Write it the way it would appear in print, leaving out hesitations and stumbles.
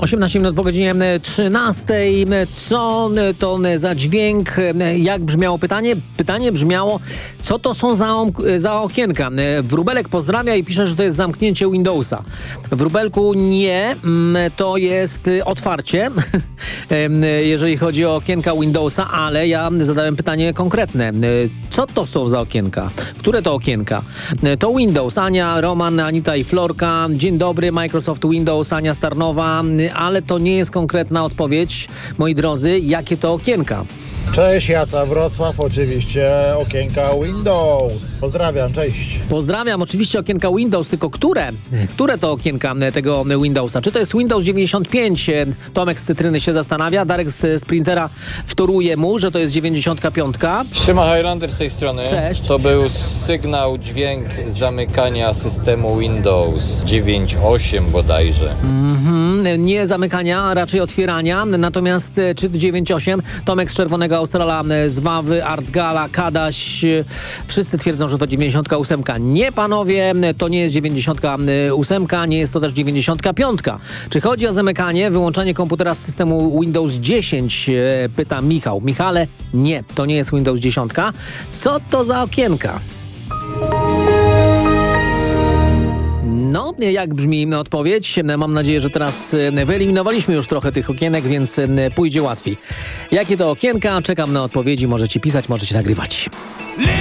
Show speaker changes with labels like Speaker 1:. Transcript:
Speaker 1: 18 minut po godzinie 13. Co to za dźwięk? Jak brzmiało pytanie? Pytanie brzmiało, co to są za okienka? Wróbelek pozdrawia i pisze, że to jest zamknięcie Windowsa. Wróbelku nie, to jest otwarcie, jeżeli chodzi o okienka Windowsa, ale ja zadałem pytanie konkretne. Co to są za okienka? Które to okienka? To Windows. Ania, Roman, Anita i Florka. Dzień dobry, Microsoft Windows, Ania Starnowa, ale to nie jest konkretna odpowiedź, moi drodzy, jakie to okienka.
Speaker 2: Cześć, Jaca, Wrocław, oczywiście okienka Windows. Pozdrawiam, cześć.
Speaker 1: Pozdrawiam, oczywiście okienka Windows, tylko które? Które to okienka tego Windowsa? Czy to jest Windows 95? Tomek z Cytryny się zastanawia, Darek z Sprintera wtoruje mu, że to jest 95.
Speaker 3: Siema, Highlander z tej strony.
Speaker 1: Cześć.
Speaker 3: To był sygnał, dźwięk zamykania systemu Windows 9.8 bodajże.
Speaker 1: Nie zamykania, a raczej otwierania. Natomiast czy 9.8? Tomek z Czerwonego Australa, z Wawy, Artgala, Kadaś. Wszyscy twierdzą, że to 98. Nie, panowie, to nie jest 98, nie jest to też 95. Czy chodzi o zamykanie, wyłączanie komputera z systemu Windows 10? Pyta Michał. Michale, nie, to nie jest Windows 10. Co to za okienka? No, jak brzmi odpowiedź? Mam nadzieję, że teraz wyeliminowaliśmy już trochę tych okienek, więc pójdzie łatwiej. Jakie to okienka? Czekam na odpowiedzi. Możecie pisać, możecie nagrywać.